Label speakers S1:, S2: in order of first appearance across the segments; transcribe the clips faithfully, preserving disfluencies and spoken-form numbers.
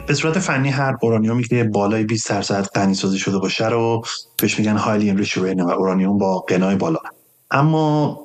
S1: به صورت فنی هر اورانیومی که بالای بیست درصد غنی‌سازی شده باشه رو بهش میگن هایلی انریچد یورانیوم و اورانیوم با غنای بالا. اما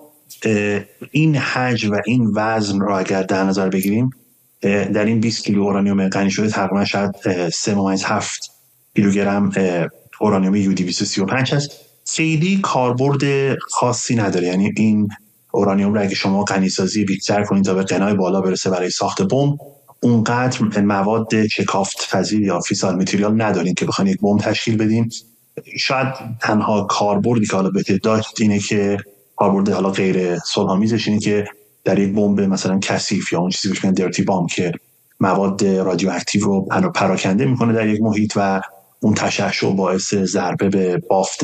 S1: این حجم و این وزن رو اگر در نظر بگیریم، در این بیست کیلو اورانیوم غنی شده تقریبا شاید سه ممیز هفت کیلوگرم اورانیوم یو دویست و سی و پنج هست. خیلی کاربرد خاصی نداره. یعنی این اورانیوم رو اگه شما غنی‌سازی بیشتر کنید تا به غنای بالا برسه برای ساخت بمب، اونقدر مواد شکافت پذیر یا فیسال متریال ندارین که بخواید یک بمب تشکیل بدین. شاید تنها کاربردی که حالا بهت داشت اینه که کاربرد حالا غیر صلح‌آمیزش اینه که در یک بمب مثلا کثیف یا اون چیزی بهش میگن درتی بامب که مواد رادیواکتیو رو پراکنده میکنه در یک محیط و اون تشعشع باعث ضربه به بافت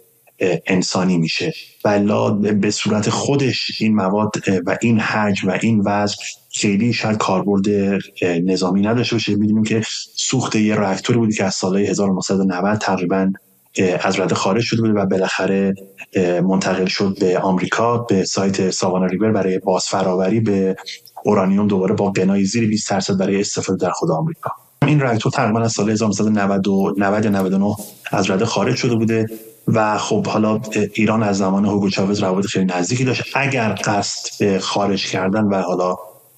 S1: انسانی میشه. ولی به صورت خودش این مواد و این حجم و این وزن خیلی شاید کاربرد نظامی نداشته باشه. می‌دونیم که سوخت یه راکتوری بودی که از سال هزار و نهصد و نود تقریباً از رده خارج شده بود و بالاخره منتقل شد به آمریکا به سایت ساوانا ریور برای بازفراوری به اورانیوم، دوباره با غنای زیر بیست درصد برای استفاده در خود آمریکا. این راکتور تقریبا از سال هزار و نهصد و نود و نود و نه از رده خارج شده بوده و خب حالا ایران از زمان هوگو چاوز روابط خیلی نزدیکی داشت. اگر قصد خارج کردن و حالا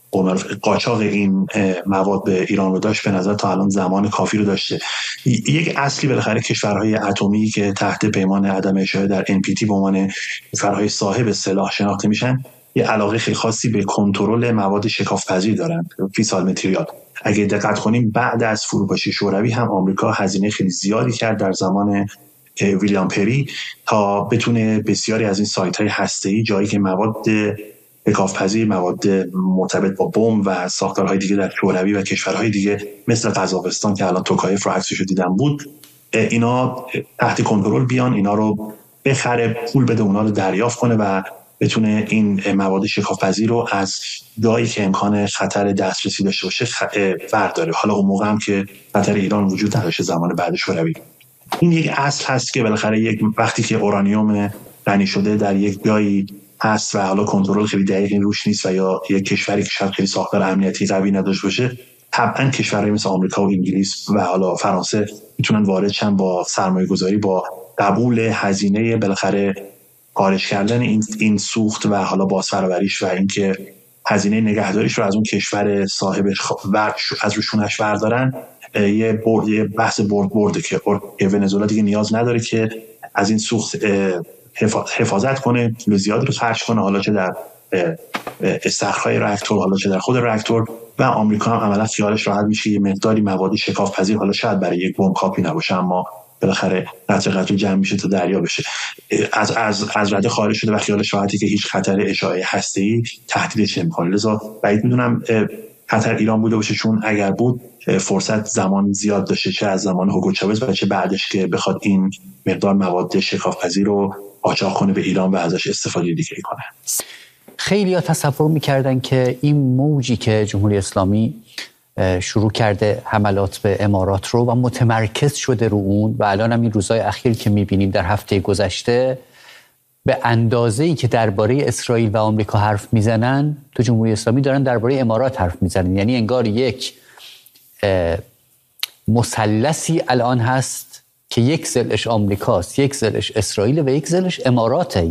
S1: قاچاق این مواد به ایران رو داشت، به نظر تا الان زمان کافی رو داشته. یک اصلی بالاخره کشورهای اتمی که تحت پیمان عدم اشاعه در ان پی تی به عنوان کشورهای صاحب سلاح شناخته میشن، یه علاقه خیلی خاصی به کنترل مواد شکاف‌پذیر دارن، فیسال متریال. اگه دقت کنیم بعد از فروپاشی شوروی هم آمریکا هزینه خیلی زیادی کرد در زمان ویلیام پری تا بتونه بسیاری از این سایت‌های هسته‌ای، جایی که مواد شکاف‌پذیر، مواد مرتبط با بمب و ساختارهای دیگه در شوروی و کشورهای دیگه مثل قزاقستان که الان توکایف رو عکسشو دیدم بود، اینا تحت کنترل بیان، اینا رو بخره، پول بده، اونا رو دریافت کنه و بتونه این مواد شکاف‌پذیر رو از جایی که امکان خطر دسترسی داشته باشه برداره. حالا اون موقع هم که خطر ایران وجود نداشت، زمان بعد شوروی. این یک اصل هست که بالاخره یک وقتی که اورانیوم غنی شده در یک جایی هست و حالا کنترل خیلی دقیقی روش نیست و یا یک کشوری که شاید خیلی ساختار امنیتی قوی نداشته باشه، طبعا کشورهای مثل آمریکا و انگلیس و حالا فرانسه میتونن وارد شن با سرمایه گذاری، با قبول هزینه بالاخره خارج کردن این این سوخت و حالا بازفراوریش و اینکه هزینه نگهداریش رو از اون کشور صاحبش از روشونش بردارن. یه برد، یه بحث برد برده که ونزوئلا دیگه نیاز نداره که از این سوخت حفاظت کنه، پول زیادی رو خرج کنه، حالا چه در استخرهای راکتور، حالا چه در خود راکتور. و آمریکا هم عملا خیالش راحت میشه یه مقداری مواد شکاف‌پذیر، حالا شاید برای یک بمب کافی نباشه، اما بالاخره قطره قطره جمع میشه تا دریا بشه، از از از رده خارج شده و خیالش راحتی که هیچ خطر اشعاع هسته‌ای تهدیدش نمی‌کنه. لذا بعید میدونم خطر ایران بوده باشه، چون اگر بود فرصت زمان زیاد داشته، چه از زمان هوگو چاوز و چه بعدش، که بخواد این مقدار مواد شکاف‌پذیر رو قاچاق کنه به ایران و ازش استفاده دیگه کنه.
S2: خیلی ها تصور می‌کردن که این موجی که جمهوری اسلامی شروع کرده حملات به امارات رو و متمرکز شده رو اون و الان هم این روزهای اخیر که می‌بینیم در هفته گذشته به اندازه‌ای که درباره اسرائیل و آمریکا حرف میزنن، تو جمهوری اسلامی دارن درباره امارات حرف میزنن. یعنی انگار یک مثلثی الان هست که یک ضلعش آمریکاست، یک ضلعش اسرائیل و یک ضلعش اماراته.